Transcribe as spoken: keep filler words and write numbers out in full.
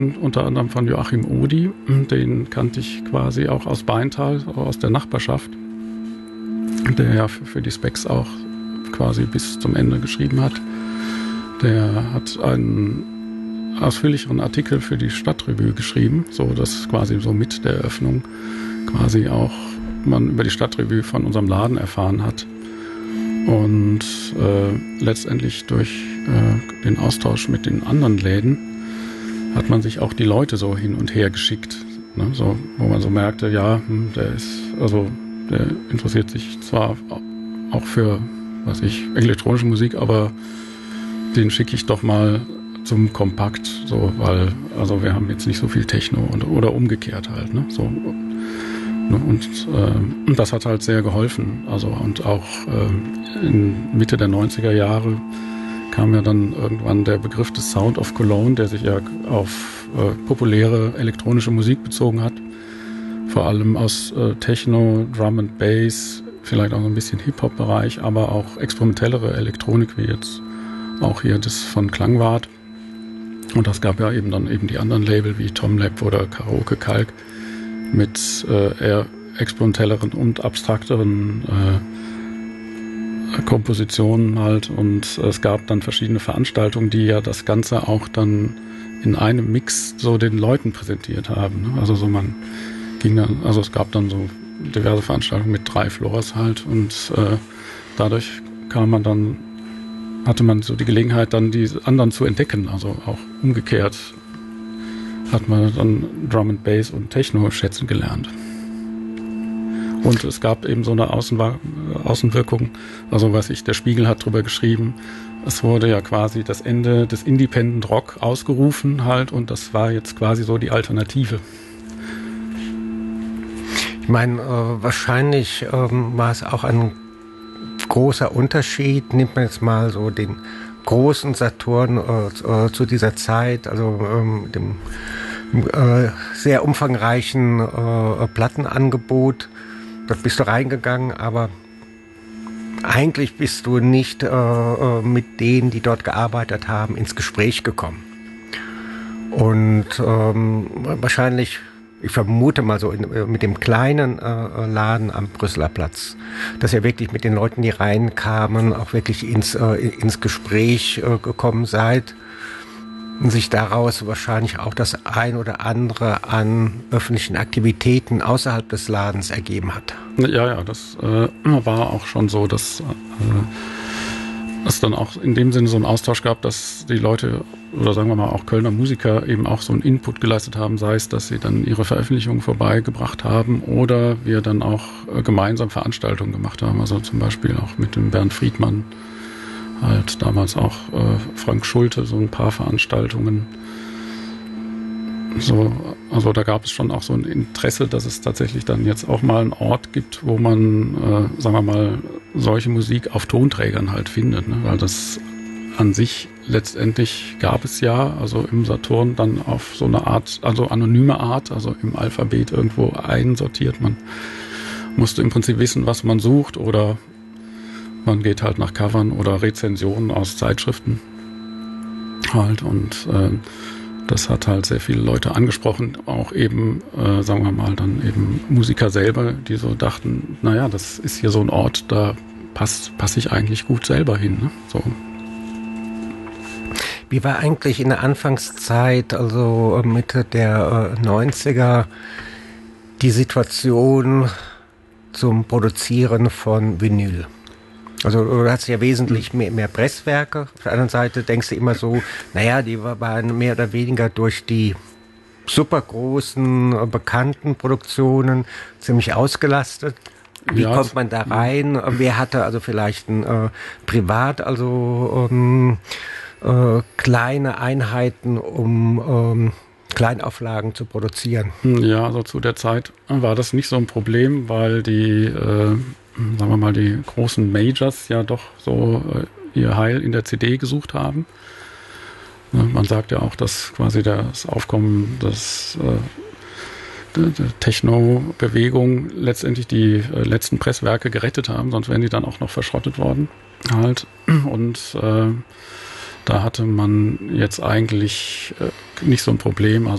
unter anderem von Joachim Odi, den kannte ich quasi auch aus Beintal, aus der Nachbarschaft, der ja für die Specs auch quasi bis zum Ende geschrieben hat. Der hat einen ausführlicheren Artikel für die Stadtrevue geschrieben, so dass quasi so mit der Eröffnung quasi auch man über die Stadtrevue von unserem Laden erfahren hat. Und äh, letztendlich durch äh, den Austausch mit den anderen Läden hat man sich auch die Leute so hin und her geschickt, ne? So, wo man so merkte, ja, hm, der ist, also der interessiert sich zwar auch für, was ich, elektronische Musik, aber den schicke ich doch mal zum Kompakt, so, weil, also wir haben jetzt nicht so viel Techno und, oder umgekehrt halt, ne? So, ne? Und äh, das hat halt sehr geholfen, also und auch äh, in Mitte der neunziger Jahre kam ja dann irgendwann der Begriff des Sound of Cologne, der sich ja auf äh, populäre elektronische Musik bezogen hat. Vor allem aus äh, Techno, Drum and Bass, vielleicht auch so ein bisschen Hip-Hop-Bereich, aber auch experimentellere Elektronik, wie jetzt auch hier das von Klangwart. Und das gab ja eben dann eben die anderen Label wie Tomlab oder Karaoke Kalk mit äh, eher experimentelleren und abstrakteren äh, Kompositionen halt, und es gab dann verschiedene Veranstaltungen, die ja das Ganze auch dann in einem Mix so den Leuten präsentiert haben, ne? Also so man ging dann, also es gab dann so diverse Veranstaltungen mit drei Floors halt, und äh, dadurch kam man dann, hatte man so die Gelegenheit dann die anderen zu entdecken, also auch umgekehrt hat man dann Drum and Bass und Techno schätzen gelernt. Und es gab eben so eine Außenwa- Außenwirkung, also was ich, der Spiegel hat drüber geschrieben, es wurde ja quasi das Ende des Independent Rock ausgerufen halt, und das war jetzt quasi so die Alternative. Ich meine, äh, wahrscheinlich ähm, war es auch ein großer Unterschied, nimmt man jetzt mal so den großen Saturn äh, äh, zu dieser Zeit, also ähm, dem äh, sehr umfangreichen äh, Plattenangebot. Dort bist du reingegangen, aber eigentlich bist du nicht äh, mit denen, die dort gearbeitet haben, ins Gespräch gekommen. Und ähm, wahrscheinlich, ich vermute mal so, in, mit dem kleinen äh, Laden am Brüsseler Platz, dass ihr wirklich mit den Leuten, die reinkamen, auch wirklich ins, äh, ins Gespräch äh, gekommen seid. Und sich daraus wahrscheinlich auch das ein oder andere an öffentlichen Aktivitäten außerhalb des Ladens ergeben hat. Ja, ja, das äh, war auch schon so, dass äh, es dann auch in dem Sinne so einen Austausch gab, dass die Leute, oder sagen wir mal auch Kölner Musiker, eben auch so einen Input geleistet haben, sei es, dass sie dann ihre Veröffentlichungen vorbeigebracht haben oder wir dann auch äh, gemeinsam Veranstaltungen gemacht haben, also zum Beispiel auch mit dem Bernd Friedmann, halt damals auch äh, Frank Schulte, so ein paar Veranstaltungen. So, also da gab es schon auch so ein Interesse, dass es tatsächlich dann jetzt auch mal einen Ort gibt, wo man, äh, sagen wir mal, solche Musik auf Tonträgern halt findet, ne? Weil das an sich letztendlich gab es ja, also im Saturn dann auf so eine Art, also anonyme Art, also im Alphabet irgendwo einsortiert. Man musste im Prinzip wissen, was man sucht, oder man geht halt nach Covern oder Rezensionen aus Zeitschriften halt, und äh, das hat halt sehr viele Leute angesprochen, auch eben, äh, sagen wir mal, dann eben Musiker selber, die so dachten, naja, das ist hier so ein Ort, da passt, passe ich eigentlich gut selber hin, ne? So. Wie war eigentlich in der Anfangszeit, also Mitte der äh, neunziger, die Situation zum Produzieren von Vinyl? Also du hast ja wesentlich mehr, mehr Presswerke. Auf der anderen Seite denkst du immer so, naja, die waren mehr oder weniger durch die super großen, bekannten Produktionen ziemlich ausgelastet. Wie ja, kommt man da rein? Ja. Wer hatte also vielleicht ein äh, privat, also ähm, äh, kleine Einheiten, um ähm, Kleinauflagen zu produzieren? Ja, also zu der Zeit war das nicht so ein Problem, weil die äh, sagen wir mal, die großen Majors ja doch so äh, ihr Heil in der C D gesucht haben. Ne, man sagt ja auch, dass quasi das Aufkommen des, äh, der, der Techno-Bewegung letztendlich die äh, letzten Presswerke gerettet haben, sonst wären die dann auch noch verschrottet worden. Halt. Und äh, Da hatte man jetzt eigentlich äh, nicht so ein Problem. Also